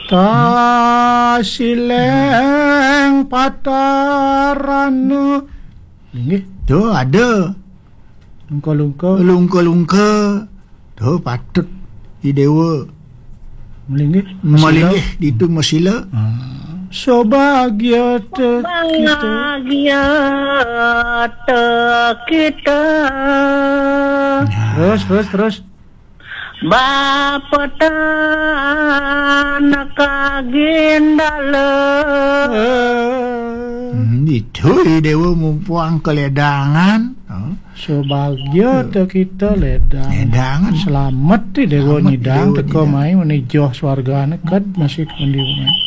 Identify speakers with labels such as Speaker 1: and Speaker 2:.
Speaker 1: Tasileng pataran ini
Speaker 2: tu ada lungka tu patut di dewa melinggih di tu masila.
Speaker 1: So bahagia kita. Terus Bapatan kagindala.
Speaker 2: Itu dewa mempuang keledangan.
Speaker 1: So bahagia kita
Speaker 2: ledangan.
Speaker 1: Selamat dewa nyidang teko mai menejoh swargane kat masih kendi.